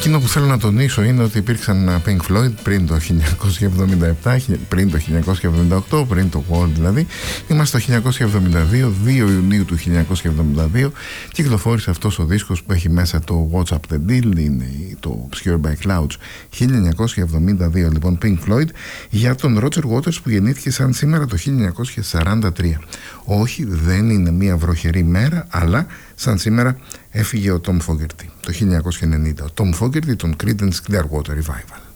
Εκείνο που θέλω να τονίσω είναι ότι υπήρξαν Pink Floyd πριν το 1977, πριν το 1978, πριν το Wall δηλαδή. Είμαστε το 1972, 2 Ιουνίου του 1972, κυκλοφόρησε αυτός ο δίσκος που έχει μέσα το What's Up The Deal, είναι το Obscured by Clouds. 1972 λοιπόν, Pink Floyd, για τον Roger Waters που γεννήθηκε σαν σήμερα το 1943. Όχι, δεν είναι μια βροχερή μέρα, αλλά σαν σήμερα έφυγε ο Tom Fogerty το 1990. Ο Tom Fogerty των Creedence Clearwater Revival.